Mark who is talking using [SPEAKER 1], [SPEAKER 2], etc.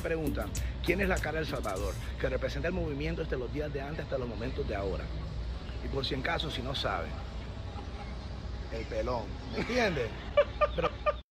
[SPEAKER 1] preguntan, ¿quién es la cara del Salvador? Que representa el movimiento desde los días de antes hasta los momentos de ahora. Y por si en caso, si no saben, el pelón, ¿me entiendes? Pero